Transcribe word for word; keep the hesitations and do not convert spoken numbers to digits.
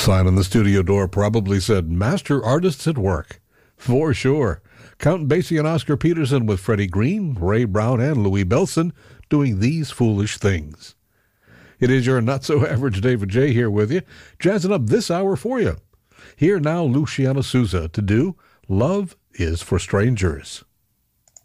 Sign on the studio door probably said, Master Artists at Work. For sure. Count Basie and Oscar Peterson with Freddie Green, Ray Brown, and Louis Bellson doing These Foolish Things. It is your not-so-average David J. here with you, jazzing up this hour for you. Here now, Luciano Souza to do Love is for Strangers.